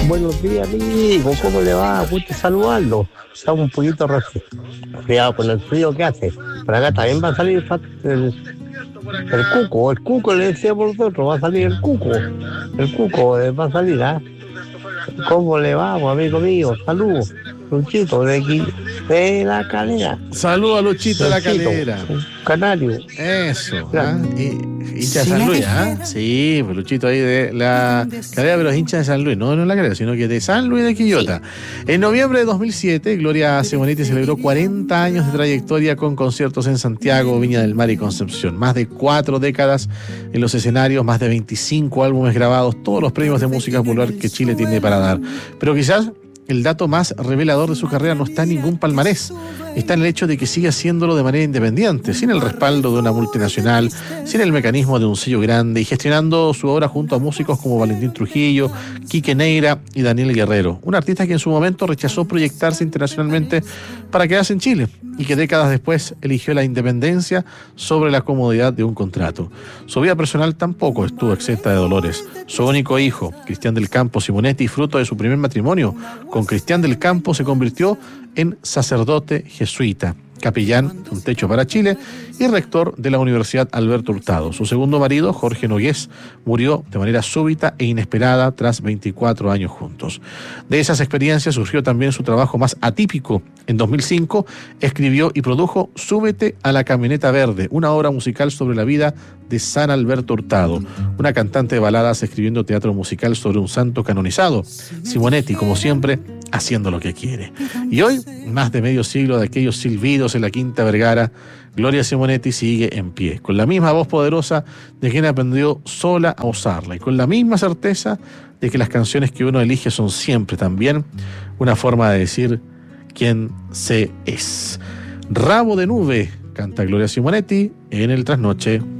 Buenos días, amigo. ¿Cómo le va? Gusto saludarlo. Estamos un poquito resfriados con el frío que hace. Por acá también va a salir el cuco. El cuco le decía por nosotros. Va a salir el cuco. El cuco va a salir, ¿ah? ¿Cómo le vamos, amigo mío? Saludos. Luchito de aquí, de la Calera. Saludos a Luchito de la Calera. Canario. Eso. ¿Ah? Hincha de San Luis, ¿ah? Sí, pues Luchito ahí de la Calera, pero es hincha de San Luis, no en la Calera, sino que de San Luis de Quillota. Sí. En noviembre de 2007, Gloria Simonetti celebró 40 años de trayectoria con conciertos en Santiago, Viña del Mar y Concepción. Más de 4 décadas en los escenarios, más de 25 álbumes grabados, todos los premios de música popular que Chile tiene para dar. Pero quizás el dato más revelador de su carrera no está en ningún palmarés, está en el hecho de que sigue haciéndolo de manera independiente, sin el respaldo de una multinacional, sin el mecanismo de un sello grande y gestionando su obra junto a músicos como Valentín Trujillo, Quique Neira y Daniel Guerrero, un artista que en su momento rechazó proyectarse internacionalmente para quedarse en Chile y que décadas después eligió la independencia sobre la comodidad de un contrato. Su vida personal tampoco estuvo exenta de dolores. Su único hijo, Cristian del Campo Simonetti, fruto de su primer matrimonio con Cristian del Campo, se convirtió en sacerdote jesuita, capellán de Un Techo para Chile y rector de la Universidad Alberto Hurtado. Su segundo marido, Jorge Nogués, murió de manera súbita e inesperada tras 24 años juntos. De esas experiencias surgió también su trabajo más atípico. En 2005 escribió y produjo Súbete a la camioneta verde, una obra musical sobre la vida de San Alberto Hurtado, una cantante de baladas escribiendo teatro musical sobre un santo canonizado. Simonetti, como siempre, haciendo lo que quiere. Y hoy, más de medio siglo de aquellos silbidos en la Quinta Vergara, Gloria Simonetti sigue en pie, con la misma voz poderosa de quien aprendió sola a usarla y con la misma certeza de que las canciones que uno elige son siempre también una forma de decir quién se es. Rabo de nube, canta Gloria Simonetti en el Trasnoche.